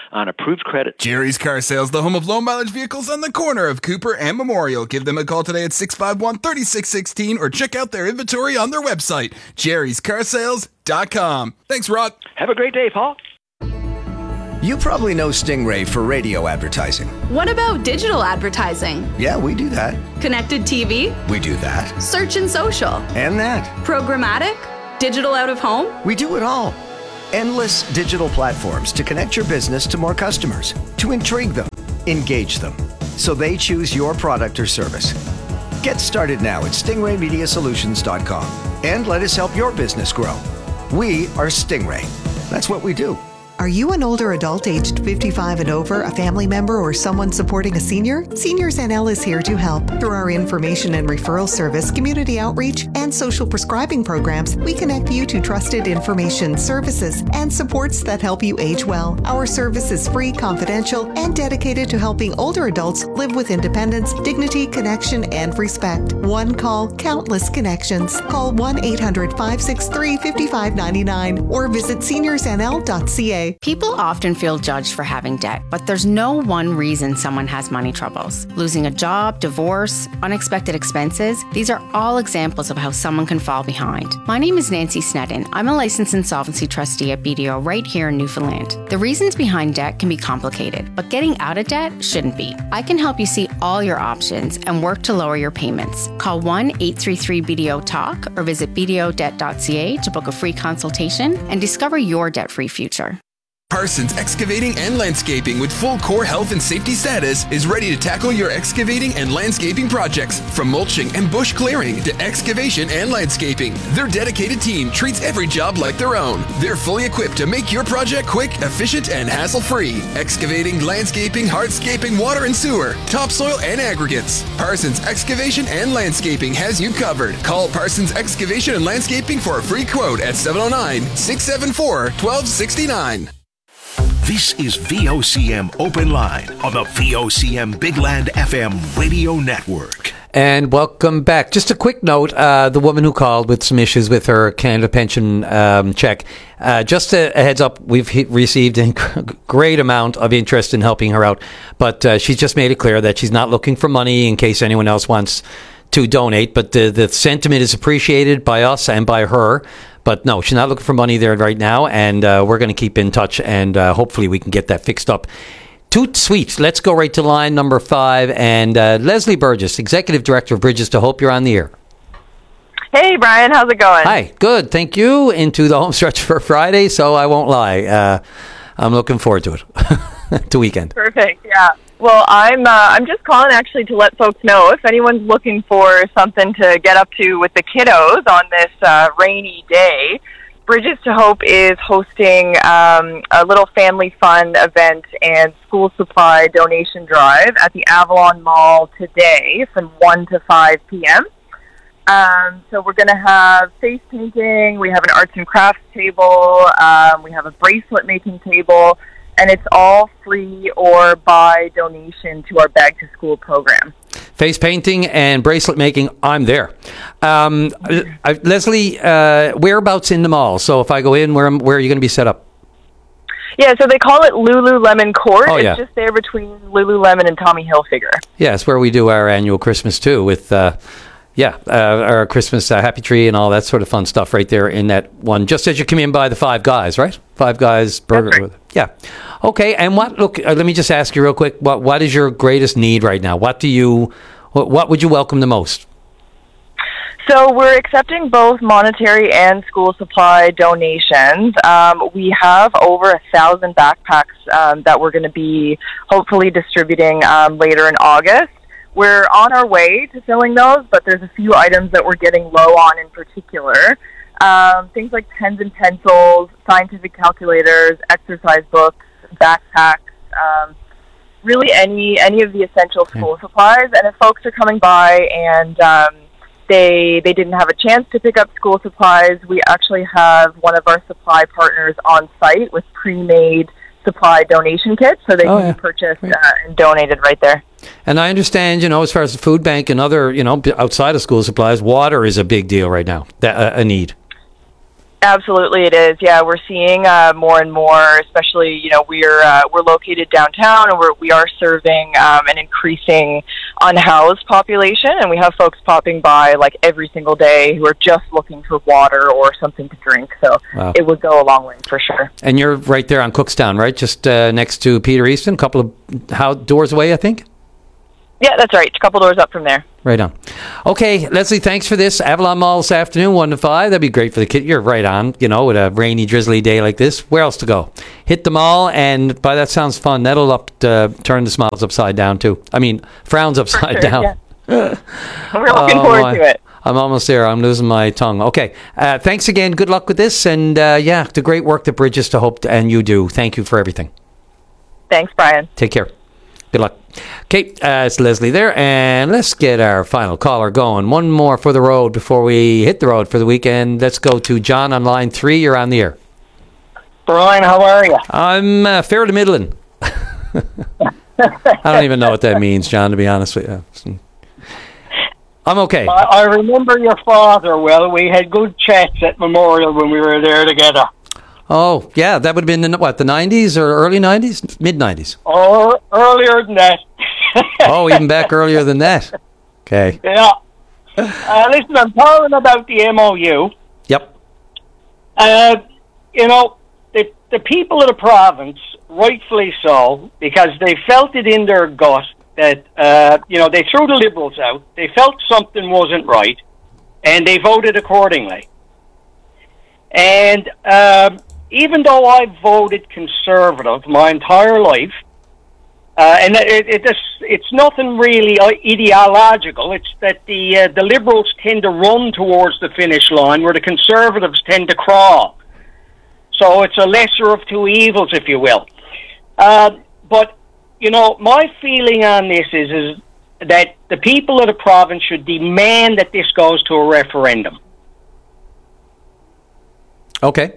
on approved credit. Jerry's Car Sales, the home of low mileage vehicles on the corner of Cooper and Memorial. Give them a call today at six five one, three six one six or check out their inventory on their website, jerrys car sales dot com. Thanks, Rod. Have a great day, Paul. You probably know Stingray for radio advertising. What about digital advertising? Yeah, we do that. Connected T V? We do that. Search and social? And that. Programmatic? Digital out of home? We do it all. Endless digital platforms to connect your business to more customers, to intrigue them, engage them, so they choose your product or service. Get started now at stingray media solutions dot com and let us help your business grow. We are Stingray. That's what we do. Are you an older adult aged fifty-five and over, a family member, or someone supporting a senior? Seniors N L is here to help. Through our information and referral service, community outreach, and social prescribing programs, we connect you to trusted information, services, and supports that help you age well. Our service is free, confidential, and dedicated to helping older adults live with independence, dignity, connection, and respect. One call, countless connections. Call one eight hundred, five six three, five five nine nine or visit seniors n l dot c a. People often feel judged for having debt, but there's no one reason someone has money troubles. Losing a job, divorce, unexpected expenses, these are all examples of how someone can fall behind. My name is Nancy Snedden. I'm a licensed insolvency trustee at B D O right here in Newfoundland. The reasons behind debt can be complicated, but getting out of debt shouldn't be. I can help you see all your options and work to lower your payments. Call one eight three three B D O talk or visit b d o debt dot c a to book a free consultation and discover your debt-free future. Parsons Excavating and Landscaping with full core health and safety status is ready to tackle your excavating and landscaping projects. From mulching and bush clearing to excavation and landscaping, their dedicated team treats every job like their own. They're fully equipped to make your project quick, efficient, and hassle-free. Excavating, landscaping, hardscaping, water and sewer, topsoil, and aggregates. Parsons Excavation and Landscaping has you covered. Call Parsons Excavation and Landscaping for a free quote at seven oh nine, six seven four, one two six nine. This is V O C M Open Line on the V O C M Big Land F M radio network. And welcome back. Just a quick note, uh, the woman who called with some issues with her Canada pension um, check, uh, just a, a heads up, we've he- received a great amount of interest in helping her out, but uh, she's just made it clear that she's not looking for money in case anyone else wants to donate, but the, the sentiment is appreciated by us and by her. But no, she's not looking for money there right now, and uh, we're going to keep in touch, and uh, hopefully we can get that fixed up. Toot sweet. Let's go right to line number five, and uh, Leslie Burgess, Executive Director of Bridges to Hope, you're on the air. Hey, Brian, how's it going? Hi, good, thank you. Into the home stretch for Friday, so I won't lie. Uh, I'm looking forward to it, to weekend. Perfect, yeah. Well, I'm uh, I'm just calling actually to let folks know if anyone's looking for something to get up to with the kiddos on this uh, rainy day, Bridges to Hope is hosting um, a little family fun event and school supply donation drive at the Avalon Mall today from one to five p.m. Um, so we're going to have face painting, we have an arts and crafts table, um, we have a bracelet making table, and it's all free or by donation to our Bag to School program. Face painting and bracelet making, I'm there. Um, I, Leslie, uh, whereabouts in the mall? So if I go in, where, where are you going to be set up? Yeah, so they call it Lululemon Court. Oh, yeah. It's just there between Lululemon and Tommy Hilfiger. Yeah, it's where we do our annual Christmas too with... Uh, Yeah, uh, our Christmas uh, happy tree and all that sort of fun stuff right there in that one. Just as you come in by the Five Guys, right? Five Guys burger. Right. Yeah. Okay. And what? Look, uh, let me just ask you real quick. What What is your greatest need right now? What do you? What, what would you welcome the most? So we're accepting both monetary and school supply donations. Um, we have over a thousand backpacks um, that we're going to be hopefully distributing um, later in August. We're on our way to filling those, but there's a few items that we're getting low on in particular. Um, things like pens and pencils, scientific calculators, exercise books, backpacks, um, really any any of the essential school okay. supplies. And if folks are coming by and um, they they didn't have a chance to pick up school supplies, we actually have one of our supply partners on site with pre-made supply donation kits, so they oh, can yeah. be purchased uh, and donated right there. And I understand, you know, as far as the food bank and other, you know, outside of school supplies, water is a big deal right now, that, uh, a need. Absolutely, it is. Yeah, we're seeing uh, more and more. Especially, you know, we're uh, we're located downtown, and we're we are serving um, an increasing unhoused population, and we have folks popping by like every single day who are just looking for water or something to drink. So Wow. it would go a long way for sure. And you're right there on Cookstown, right? Just uh, next to Peter Easton, a couple of how doors away, I think. Yeah, that's right. A couple doors up from there. Right on. Okay, Leslie, thanks for this. Avalon Mall this afternoon, one to five. That'd be great for the kid. You're right on, you know, with a rainy, drizzly day like this. Where else to go? Hit the mall, and by that sounds fun. That'll up uh, turn the smiles upside down, too. I mean, frowns upside sure, down. Yeah. We're looking Oh, forward my. to it. I'm almost there. I'm losing my tongue. Okay. Uh, thanks again. Good luck with this. And, uh, yeah, the great work that Bridges to Hope and you do. Thank you for everything. Thanks, Brian. Take care. Good luck. Okay, uh, it's Leslie there, and let's get our final caller going. One more for the road before we hit the road for the weekend. Let's go to John on line three. You're on the air. Brian, how are you? I'm uh, fair to middling. I don't even know what that means, John, to be honest with you. I'm okay. I, I remember your father well. We had good chats at Memorial when we were there together. Oh, yeah, that would have been in, what, the nineties or early nineties? mid-nineties? Or earlier than that. Oh, even back earlier than that. Okay. Yeah. Uh, listen, I'm talking about the M O U. Yep. Uh, you know, the, the people of the province, rightfully so, because they felt it in their gut that, uh, you know, they threw the Liberals out, they felt something wasn't right, and they voted accordingly. And um, even though I voted Conservative my entire life, uh, and it, it, it's, it's nothing really ideological, it's that the, uh, the Liberals tend to run towards the finish line where the Conservatives tend to crawl. So it's a lesser of two evils, if you will. Uh, but, you know, my feeling on this is, is that the people of the province should demand that this goes to a referendum. Okay.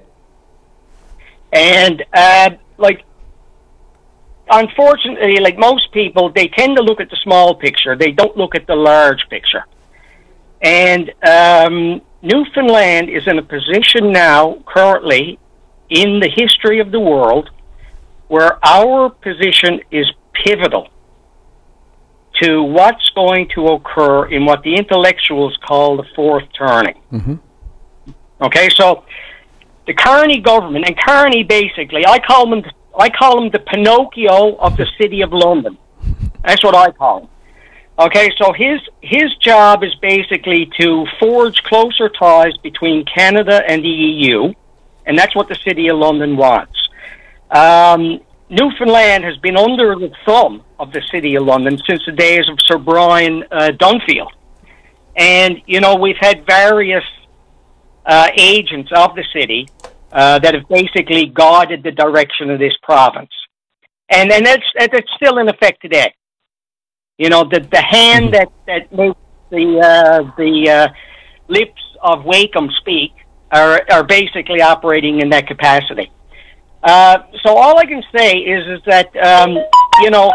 And, uh, like, unfortunately, like most people, they tend to look at the small picture. They don't look at the large picture. And um, Newfoundland is in a position now, currently, in the history of the world, where our position is pivotal to what's going to occur in what the intellectuals call the fourth turning. Mm-hmm. Okay, so the Carney government, and Carney basically, I call him, I call him the Pinocchio of the City of London. That's what I call him. Okay, so his his job is basically to forge closer ties between Canada and the E U, and that's what the City of London wants. Um, Newfoundland has been under the thumb of the City of London since the days of Sir Brian uh, Dunfield. And, you know, we've had various uh, agents of the city uh, that have basically guided the direction of this province. And and that's, that's still in effect today. You know, the, the hand that, that makes the, uh, the uh, lips of Wakeham speak are, are basically operating in that capacity. Uh, so all I can say is, is that, um, you know...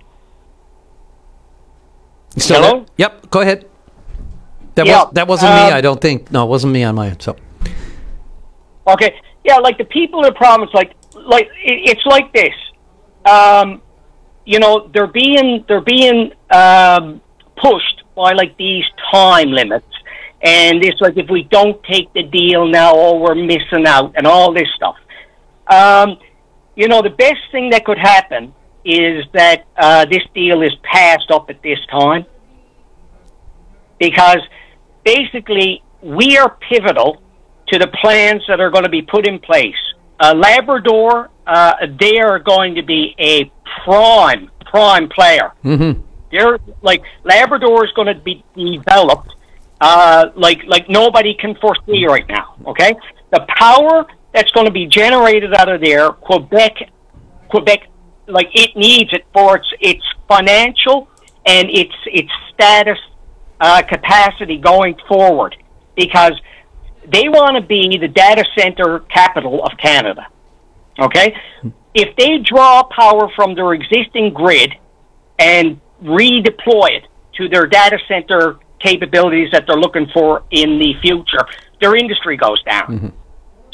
Still Hello? there? Yep, go ahead. That, Yeah, was, that wasn't um, me, I don't think. No, it wasn't me on my end, so... Okay, yeah, like the people of the province, like, like it, it's like this. Um, you know, they're being they're being um, pushed by like these time limits, and it's like if we don't take the deal now, oh, we're missing out, and all this stuff. Um, you know, the best thing that could happen is that uh, this deal is passed up at this time, because basically we are pivotal to the plans that are going to be put in place. Uh, Labrador, uh, they are going to be a prime, prime player. Mm-hmm. They're like Labrador is going to be developed uh, like like nobody can foresee right now. Okay, the power that's going to be generated out of there, Quebec, Quebec, like it needs it for its its financial and its its status uh, capacity going forward, because they want to be the data center capital of Canada. Okay? If they draw power from their existing grid and redeploy it to their data center capabilities that they're looking for in the future, their industry goes down. Mm-hmm.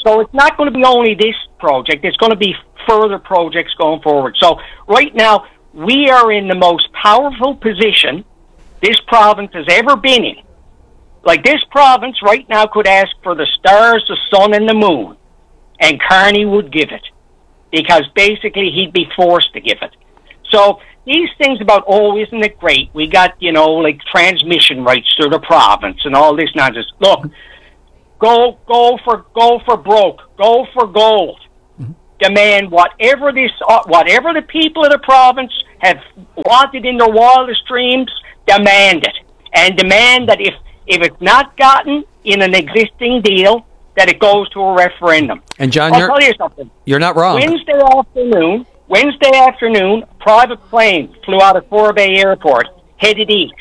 So it's not going to be only this project. It's going to be further projects going forward. So right now, we are in the most powerful position this province has ever been in. Like, this province right now could ask for the stars, the sun, and the moon, and Carney would give it, because basically he'd be forced to give it. So these things about, oh, isn't it great? We got, you know, like transmission rights through the province and all this nonsense. Look, go, go for, go for broke, go for gold. Mm-hmm. Demand whatever this, uh, whatever the people of the province have wanted in their wildest dreams. Demand it, and demand that if if it's not gotten in an existing deal, that it goes to a referendum. And John, I'll you're, tell you something. You're not wrong. Wednesday afternoon, Wednesday afternoon, a private plane flew out of Torbay Airport, headed east,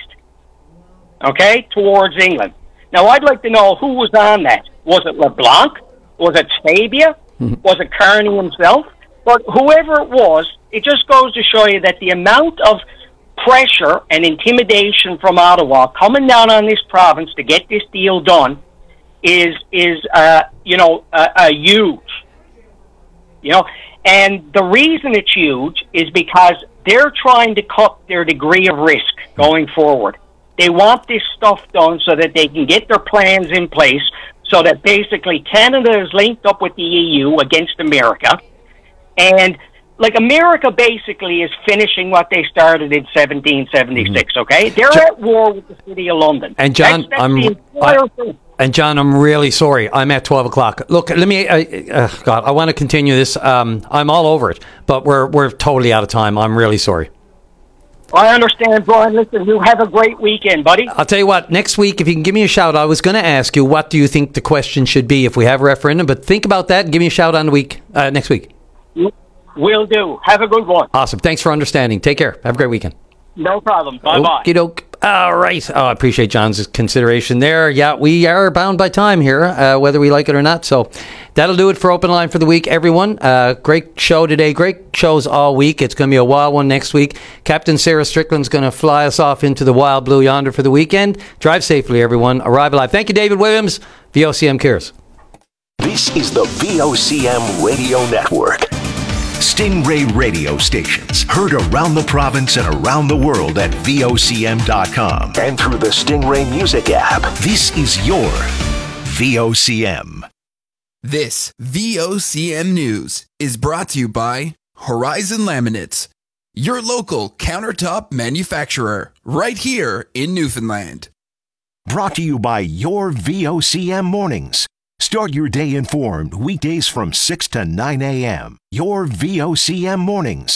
okay, towards England. Now, I'd like to know who was on that. Was it LeBlanc? Was it Sabia? Mm-hmm. Was it Carney himself? But whoever it was, it just goes to show you that the amount of pressure and intimidation from Ottawa coming down on this province to get this deal done is is uh, you know uh, uh, huge. You know, and the reason it's huge is because they're trying to cut their degree of risk going forward. They want this stuff done so that they can get their plans in place, so that basically Canada is linked up with the E U against America, and like, America basically is finishing what they started in seventeen seventy-six, okay? They're John, at war with the City of London. And John, that's, that's I'm I, and John, I'm really sorry. I'm at twelve o'clock. Look, let me. Uh, uh, God, I want to continue this. Um, I'm all over it, but we're we're totally out of time. I'm really sorry. I understand, Brian. Listen, you have a great weekend, buddy. I'll tell you what. Next week, if you can give me a shout, I was going to ask you, what do you think the question should be if we have a referendum? But think about that and give me a shout on the week uh, next week. Yep. Will do. Have a good one. Awesome. Thanks for understanding. Take care. Have a great weekend. No problem. Bye-bye. Okey doke. All right. Oh, I appreciate John's consideration there. Yeah, we are bound by time here, uh, whether we like it or not. So that'll do it for Open Line for the week, everyone. Uh, great show today. Great shows all week. It's going to be a wild one next week. Captain Sarah Strickland's going to fly us off into the wild blue yonder for the weekend. Drive safely, everyone. Arrive alive. Thank you, David Williams. V O C M cares. This is the V O C M Radio Network. Stingray radio stations heard around the province and around the world at V O C M dot com and through the Stingray Music app. This is your V O C M. This V O C M News is brought to you by Horizon Laminates, your local countertop manufacturer, right here in Newfoundland. Brought to you by your V O C M Mornings. Start your day informed weekdays from six to nine a.m. Your V O C M Mornings.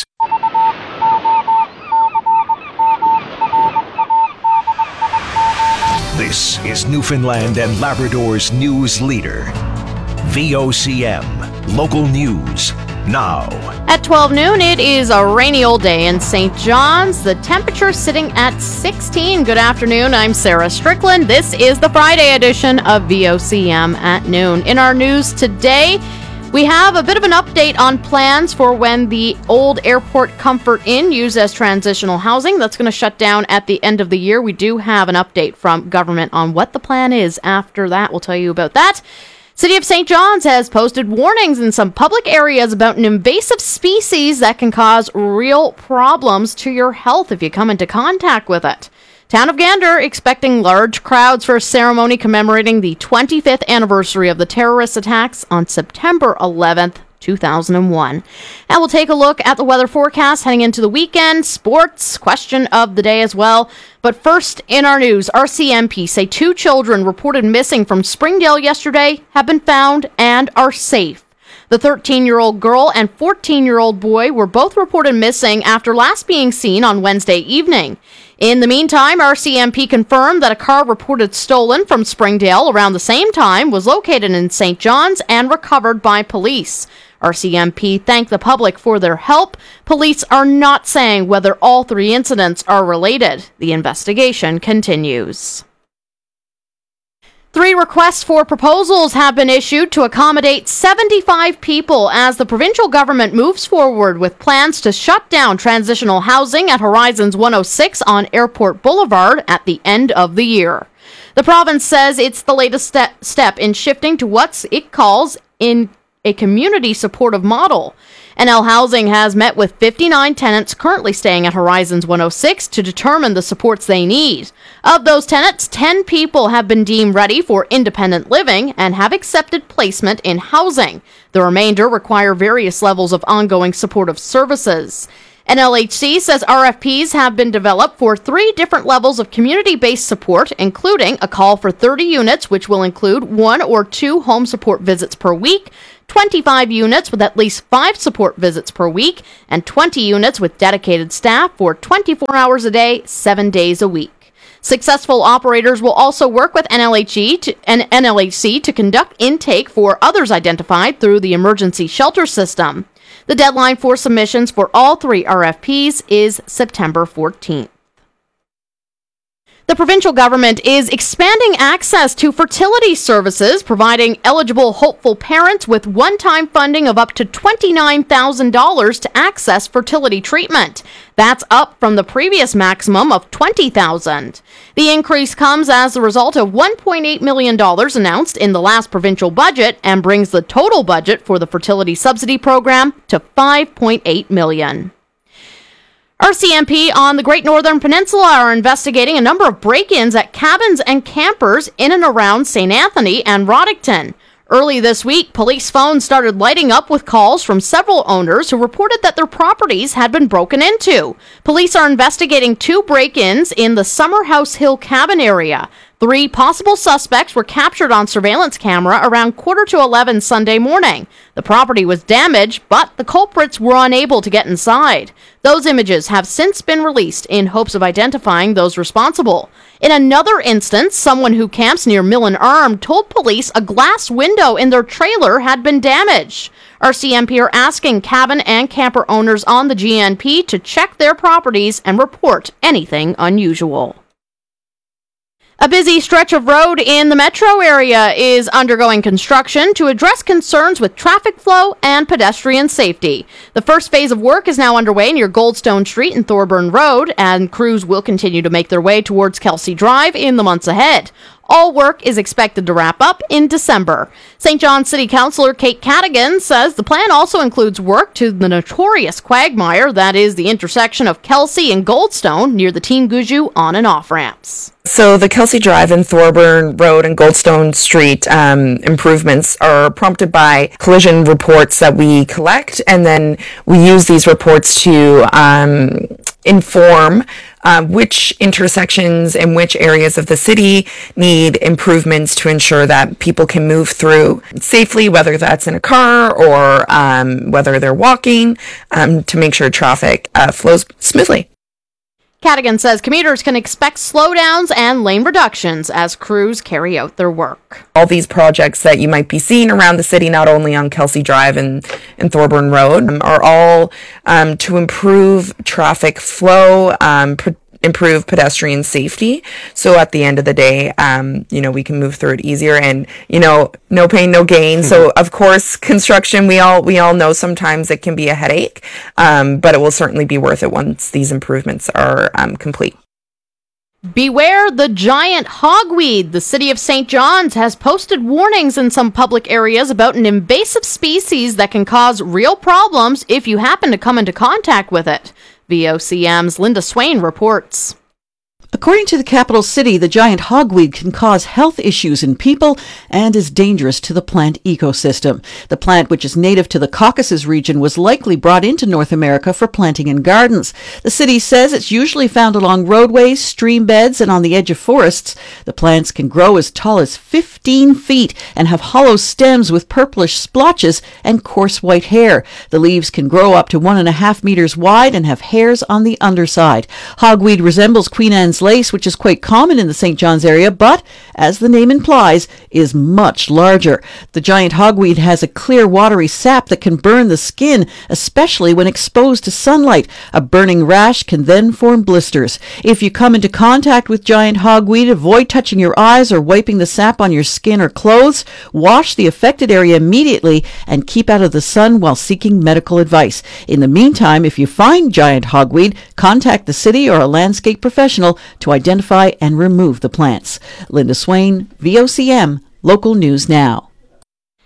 This is Newfoundland and Labrador's news leader. V O C M. Local news. Now. At twelve noon, it is a rainy old day in Saint John's. The temperature sitting at sixteen. Good afternoon. I'm Sarah Strickland. This is the Friday edition of V O C M at noon. In our news today, we have a bit of an update on plans for when the old Airport Comfort Inn, used as transitional housing, that's going to shut down at the end of the year. We do have an update from government on what the plan is after that. We'll tell you about that. City of Saint John's has posted warnings in some public areas about an invasive species that can cause real problems to your health if you come into contact with it. Town of Gander expecting large crowds for a ceremony commemorating the twenty-fifth anniversary of the terrorist attacks on September eleventh, two thousand one. And we'll take a look at the weather forecast heading into the weekend, sports, question of the day as well. But first, in our news, R C M P say two children reported missing from Springdale yesterday have been found and are safe. The thirteen-year-old girl and fourteen-year-old boy were both reported missing after last being seen on Wednesday evening. In the meantime, R C M P confirmed that a car reported stolen from Springdale around the same time was located in Saint John's and recovered by police. R C M P thanked the public for their help. Police are not saying whether all three incidents are related. The investigation continues. Three requests for proposals have been issued to accommodate seventy-five people as the provincial government moves forward with plans to shut down transitional housing at Horizons one oh six on Airport Boulevard at the end of the year. The province says it's the latest step, step in shifting to what it calls in a community supportive model. N L Housing has met with fifty-nine tenants currently staying at Horizons one oh six to determine the supports they need. Of those tenants, ten people have been deemed ready for independent living and have accepted placement in housing. The remainder require various levels of ongoing supportive services. N L H C says R F Ps have been developed for three different levels of community-based support, including a call for thirty units, which will include one or two home support visits per week, twenty-five units with at least five support visits per week, and twenty units with dedicated staff for twenty-four hours a day, seven days a week. Successful operators will also work with N L H C to, and N L H C to conduct intake for others identified through the emergency shelter system. The deadline for submissions for all three R F Ps is September fourteenth. The provincial government is expanding access to fertility services, providing eligible hopeful parents with one-time funding of up to twenty-nine thousand dollars to access fertility treatment. That's up from the previous maximum of twenty thousand dollars. The increase comes as a result of one point eight million dollars announced in the last provincial budget and brings the total budget for the fertility subsidy program to five point eight million dollars. R C M P on the Great Northern Peninsula are investigating a number of break-ins at cabins and campers in and around Saint Anthony and Roddickton. Early this week, police phones started lighting up with calls from several owners who reported that their properties had been broken into. Police are investigating two break-ins in the Summerhouse Hill cabin area. Three possible suspects were captured on surveillance camera around quarter to eleven Sunday morning. The property was damaged, but the culprits were unable to get inside. Those images have since been released in hopes of identifying those responsible. In another instance, someone who camps near Millen Arm told police a glass window in their trailer had been damaged. R C M P are asking cabin and camper owners on the G N P to check their properties and report anything unusual. A busy stretch of road in the metro area is undergoing construction to address concerns with traffic flow and pedestrian safety. The first phase of work is now underway near Goldstone Street and Thorburn Road, and crews will continue to make their way towards Kelsey Drive in the months ahead. All work is expected to wrap up in December. Saint John City Councillor Kate Cadigan says the plan also includes work to the notorious quagmire that is the intersection of Kelsey and Goldstone near the Team Guju on and off ramps. So the Kelsey Drive and Thorburn Road and Goldstone Street um, improvements are prompted by collision reports that we collect, and then we use these reports to um, inform uh, which intersections and which areas of the city need improvements to ensure that people can move through safely, whether that's in a car or um, whether they're walking, um, to make sure traffic uh, flows smoothly. Cadigan says commuters can expect slowdowns and lane reductions as crews carry out their work. All these projects that you might be seeing around the city, not only on Kelsey Drive and, and Thorburn Road, um, are all um, to improve traffic flow, um, pr- improve pedestrian safety. So at the end of the day, um, you know, we can move through it easier, and, you know, no pain, no gain. Mm-hmm. So of course, construction, we all, we all know sometimes it can be a headache, um, but it will certainly be worth it once these improvements are um, complete. Beware the giant hogweed. The city of Saint John's has posted warnings in some public areas about an invasive species that can cause real problems if you happen to come into contact with it. V O C M's Linda Swain reports. According to the capital city, the giant hogweed can cause health issues in people and is dangerous to the plant ecosystem. The plant, which is native to the Caucasus region, was likely brought into North America for planting in gardens. The city says it's usually found along roadways, stream beds, and on the edge of forests. The plants can grow as tall as fifteen feet and have hollow stems with purplish splotches and coarse white hair. The leaves can grow up to one and a half meters wide and have hairs on the underside. Hogweed resembles Queen Anne's lace, which is quite common in the Saint John's area, but, as the name implies, is much larger. The giant hogweed has a clear, watery sap that can burn the skin, especially when exposed to sunlight. A burning rash can then form blisters. If you come into contact with giant hogweed, avoid touching your eyes or wiping the sap on your skin or clothes. Wash the affected area immediately and keep out of the sun while seeking medical advice. In the meantime, if you find giant hogweed, contact the city or a landscape professional to identify and remove the plants. Linda Swain, V O C M, Local News Now.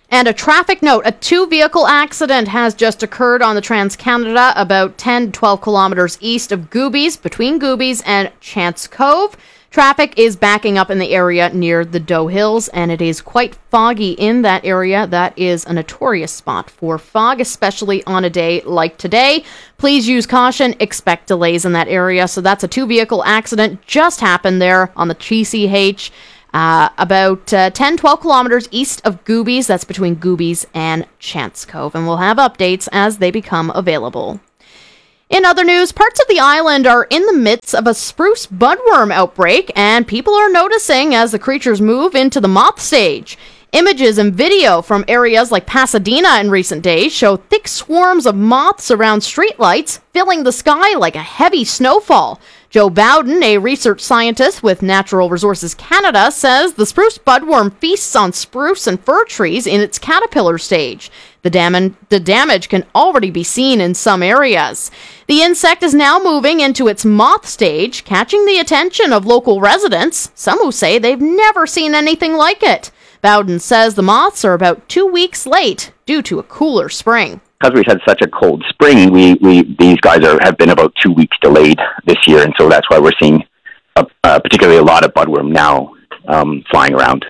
And a traffic note, a two-vehicle accident has just occurred on the Trans-Canada about ten to twelve kilometers east of Goobies, between Goobies and Chance Cove. Traffic is backing up in the area near the Doe Hills, and it is quite foggy in that area. That is a notorious spot for fog, especially on a day like today. Please use caution. Expect delays in that area. So that's a two-vehicle accident just happened there on the T C H. Uh, about uh, ten to twelve kilometers east of Goobies. That's between Goobies and Chance Cove. And we'll have updates as they become available. In other news, parts of the island are in the midst of a spruce budworm outbreak, and people are noticing as the creatures move into the moth stage. Images and video from areas like Pasadena in recent days show thick swarms of moths around streetlights, filling the sky like a heavy snowfall. Joe Bowden, a research scientist with Natural Resources Canada, says the spruce budworm feasts on spruce and fir trees in its caterpillar stage. The, dam- the damage can already be seen in some areas. The insect is now moving into its moth stage, catching the attention of local residents, some who say they've never seen anything like it. Bowden says the moths are about two weeks late due to a cooler spring. Because we've had such a cold spring, we, we these guys are, have been about two weeks delayed this year, and so that's why we're seeing a, uh, particularly a lot of budworm now um, flying around.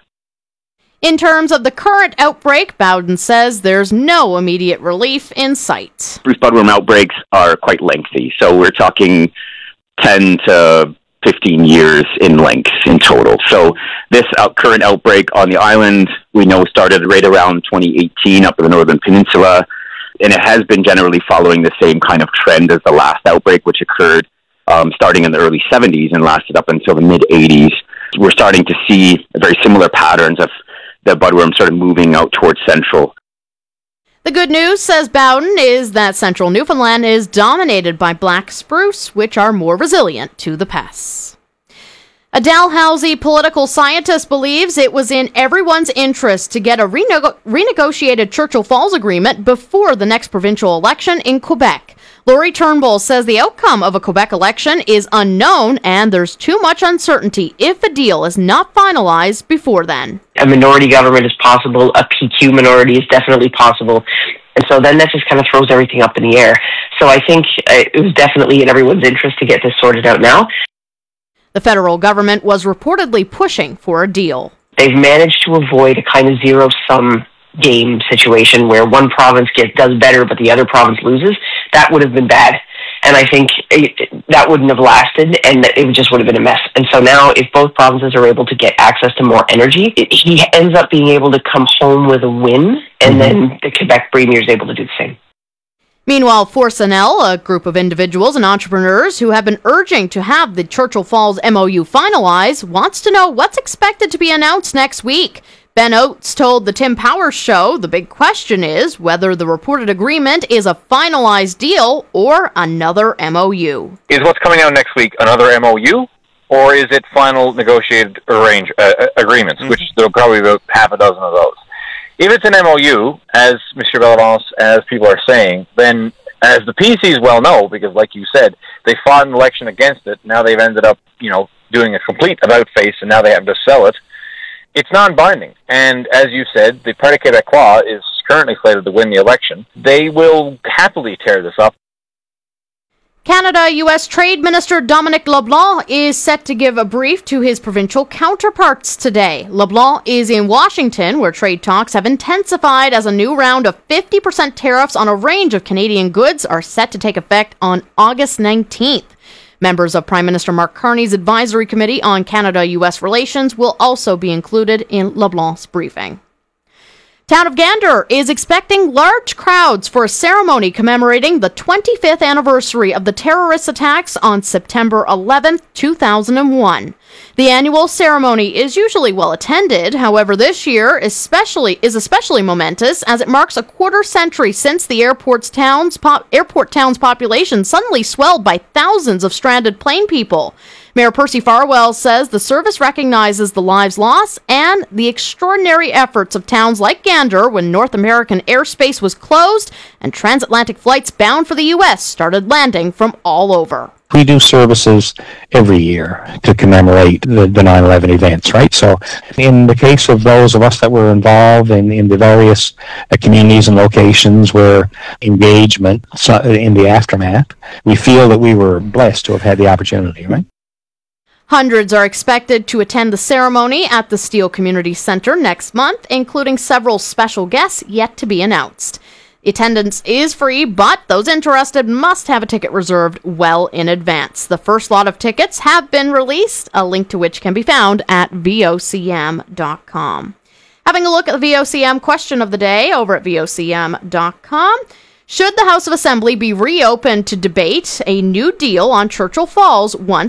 In terms of the current outbreak, Bowden says there's no immediate relief in sight. Spruce budworm outbreaks are quite lengthy, so we're talking ten to fifteen years in length in total. So this out, current outbreak on the island, we know started right around twenty eighteen up in the Northern Peninsula, and it has been generally following the same kind of trend as the last outbreak, which occurred um, starting in the early seventies and lasted up until the mid-eighties. We're starting to see very similar patterns of the budworm sort of moving out towards central. The good news, says Bowden, is that central Newfoundland is dominated by black spruce, which are more resilient to the pests. A Dalhousie political scientist believes it was in everyone's interest to get a renego- renegotiated Churchill Falls agreement before the next provincial election in Quebec. Laurie Turnbull says the outcome of a Quebec election is unknown and there's too much uncertainty if a deal is not finalized before then. A minority government is possible, a P Q minority is definitely possible, and so then that just kind of throws everything up in the air. So I think it was definitely in everyone's interest to get this sorted out now. The federal government was reportedly pushing for a deal. They've managed to avoid a kind of zero-sum game situation where one province gets, does better but the other province loses. That would have been bad. And I think it, that wouldn't have lasted, and it just would have been a mess. And so now, if both provinces are able to get access to more energy, it, he ends up being able to come home with a win, and then the Quebec Premier is able to do the same. Meanwhile, Forcenel, a group of individuals and entrepreneurs who have been urging to have the Churchill Falls M O U finalized, wants to know what's expected to be announced next week. Ben Oates told the Tim Powers Show the big question is whether the reported agreement is a finalized deal or another M O U. Is what's coming out next week another M O U, or is it final negotiated arrange uh, agreements, mm-hmm. which there'll probably be about half a dozen of those. If it's an M O U, as Mister Bellavance, as people are saying, then as the P Cs well know, because like you said, they fought an election against it, now they've ended up, you know, doing a complete about-face, and now they have to sell it. It's non-binding, and as you said, the Parti Québécois is currently slated to win the election. They will happily tear this up. Canada-U S Trade Minister Dominic LeBlanc is set to give a brief to his provincial counterparts today. LeBlanc is in Washington, where trade talks have intensified as a new round of fifty percent tariffs on a range of Canadian goods are set to take effect on August nineteenth. Members of Prime Minister Mark Carney's Advisory Committee on Canada-U S Relations will also be included in LeBlanc's briefing. Town of Gander is expecting large crowds for a ceremony commemorating the twenty-fifth anniversary of the terrorist attacks on September eleventh, two thousand one. The annual ceremony is usually well attended, however this year especially is especially momentous as it marks a quarter century since the airport's town's pop, airport town's population suddenly swelled by thousands of stranded plane people. Mayor Percy Farwell says the service recognizes the lives lost and the extraordinary efforts of towns like Gander when North American airspace was closed and transatlantic flights bound for the U S started landing from all over. We do services every year to commemorate the, the nine eleven events, right? So in the case of those of us that were involved in, in the various uh, communities and locations where engagement so, in the aftermath, we feel that we were blessed to have had the opportunity, right? Hundreds are expected to attend the ceremony at the Steele Community Center next month, including several special guests yet to be announced. Attendance is free, but those interested must have a ticket reserved well in advance. The first lot of tickets have been released, a link to which can be found at V O C M dot com. Having a look at the V O C M question of the day over at V O C M dot com. Should the House of Assembly be reopened to debate a new deal on Churchill Falls once